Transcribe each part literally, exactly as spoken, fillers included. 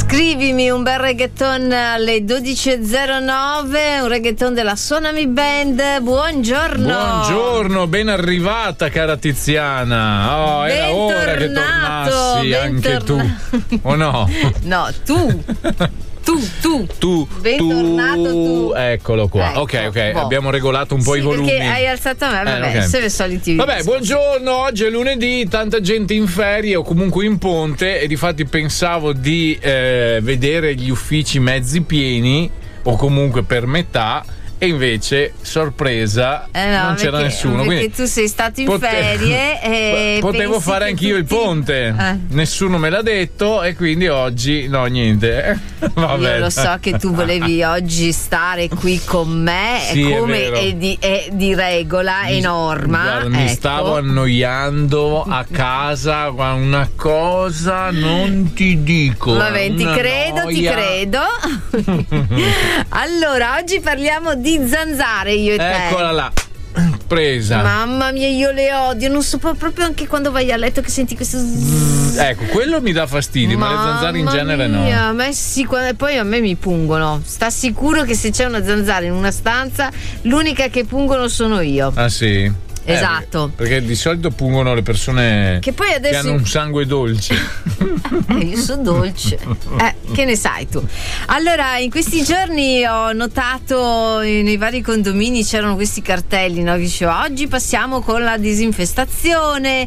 Scrivimi un bel reggaeton alle dodici e zero nove, un reggaeton della Suonami Band. Buongiorno. Buongiorno, ben arrivata cara Tiziana. Oh, era Bentornato, ora che tornassi anche bentorna- tu. O no? No, tu. Tu, tu. Tu, Bentornato tu. Eccolo qua. Ecco, ok, ok, boh. abbiamo regolato un po' Sì, i volumi. perché hai alzato a me, vabbè, Eh, ok. sono i soliti. Vabbè, buongiorno, oggi è lunedì, tanta gente in ferie o comunque in ponte e difatti pensavo di eh, vedere gli uffici mezzi pieni o comunque per metà. E invece, sorpresa, Eh no, non c'era perché, nessuno. Perché Quindi tu sei stato in pote- ferie e potevo pensi fare che anch'io il tutti- ponte. Eh. Nessuno me l'ha detto e quindi oggi no, niente. Vabbè. Io lo so che tu volevi oggi stare qui con me, Sì, è come vero. è di, è di regola e Mi- norma. guarda, mi ecco. stavo annoiando a casa, guarda, una cosa non ti dico. Vabbè, ti una credo, ti noia. credo. Allora, oggi parliamo di zanzare, io e te. Eccola là, presa. Mamma mia, io le odio, non so proprio anche quando vai a letto che senti questo zzz. Ecco, quello mi dà fastidio, ma le zanzare in genere mia, no. a me sì, quando- poi a me mi pungono. Sta sicuro che se c'è una zanzara in una stanza, l'unica che pungono sono io. Ah sì? Eh, Esatto. perché, perché di solito pungono le persone Che poi adesso- che hanno un sangue dolce. Eh, io sono dolce. Eh, che ne sai tu? Allora, in questi giorni ho notato eh, nei vari condomini c'erano questi cartelli, no? Che diceva oggi passiamo con la disinfestazione,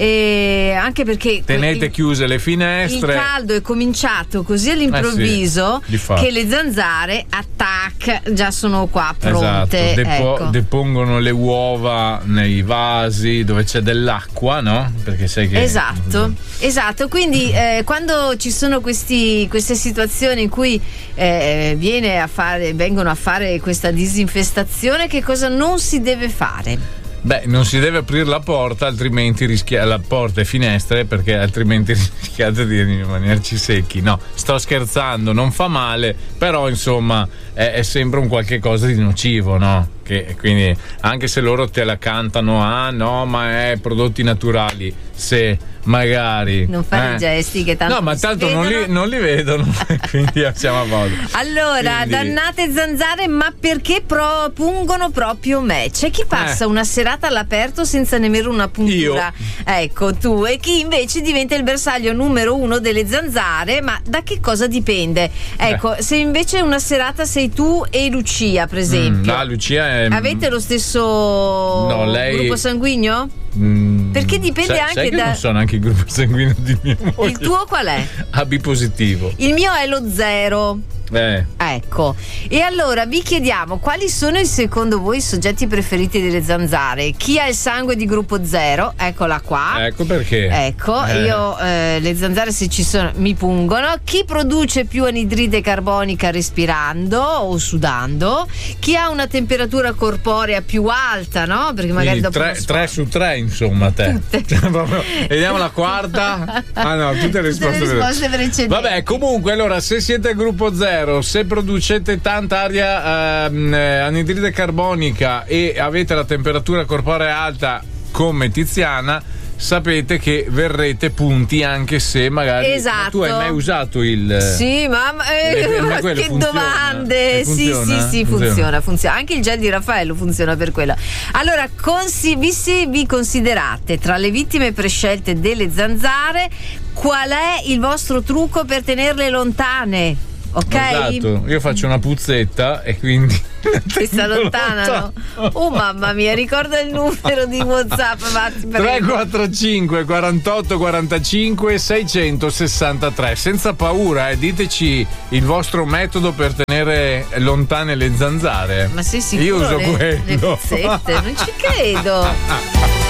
e anche perché Tenete il, chiuse le il finestre. caldo è cominciato così all'improvviso Eh sì, difatti. che le zanzare, attack, già sono qua pronte. Esatto, depo- ecco. depongono le uova nei vasi dove c'è dell'acqua, no? Perché sai che Esatto, esatto. Quindi eh, quando ci sono questi, queste situazioni in cui eh, viene a fare, vengono a fare questa disinfestazione, che cosa non si deve fare? Beh, non si deve aprire la porta, altrimenti rischia la porta e finestre, perché altrimenti rischiate di rimanerci secchi. No, sto scherzando, non fa male, però insomma è, è sempre un qualche cosa di nocivo, no? Che quindi anche se loro te la cantano, ah no, ma è prodotti naturali, se magari Non fare eh. i gesti che tanto no, ma si tanto non li, vedono. non li vedono, quindi siamo a posto. Allora, Quindi- dannate zanzare, ma perché pro- pungono proprio me? C'è chi passa Eh. una serata all'aperto senza nemmeno una puntura. Ecco, tu, e chi invece diventa il bersaglio numero uno delle zanzare, ma da che cosa dipende? Ecco, se invece una serata sei tu e Lucia, per esempio. Mm, no, Lucia è Avete lo stesso No, lei- gruppo sanguigno? Mm, Perché dipende sai, anche sai che da- non so neanche il gruppo sanguigno di mia moglie. Il tuo qual è? A B positivo. Il mio è lo zero. Eh. Ecco, e allora vi chiediamo quali sono secondo voi i soggetti preferiti delle zanzare? Chi ha il sangue di gruppo zero? Eccola qua. Ecco perché. Ecco, Eh. io eh, le zanzare, se ci sono, mi pungono. Chi produce più anidride carbonica respirando o sudando? Chi ha una temperatura corporea più alta, no? Perché magari Quindi dopo tre, uno sforzo- tre su tre, insomma, te. Tutte. Cioè, proprio- Vediamo la quarta. Ah no, tutte le Tutte le risposte. risposte precedenti. Vabbè, comunque, allora, se siete gruppo zero, se producete tanta aria ehm, eh, anidride carbonica e avete la temperatura corporea alta come Tiziana, sapete che verrete punti anche se magari. Esatto. Ma tu hai mai usato il. Sì, mamma, eh, Eh, ma quello che funziona? domande! Eh, Sì, funziona? sì, sì, Funziona. funziona, funziona. Anche il gel di Raffaello funziona per quello. Allora, consi- vi, se vi considerate tra le vittime prescelte delle zanzare, qual è il vostro trucco per tenerle lontane? Ok? Esatto, io faccio una puzzetta e quindi. Che si allontanano. Oh mamma mia, ricorda il numero di WhatsApp, Matti, tre prego. quattro cinque quarantotto quarantacinque seicentosessantatré. Senza paura, eh, diteci il vostro metodo per tenere lontane le zanzare. Ma sei sicuro? Io uso le, quello. le puzzette? Non ci credo.